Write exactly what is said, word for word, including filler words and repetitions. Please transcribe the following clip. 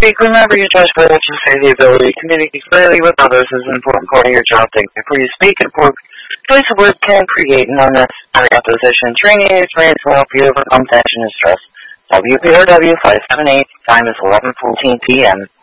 speak, remember your judgment, which is say the ability to communicate clearly with others is an important part of your job. Think before you speak, and poor choice of words can create an unnecessary opposition. Training and experience will help you overcome tension and stress. W P R W five seven eight, time is eleven fourteen p m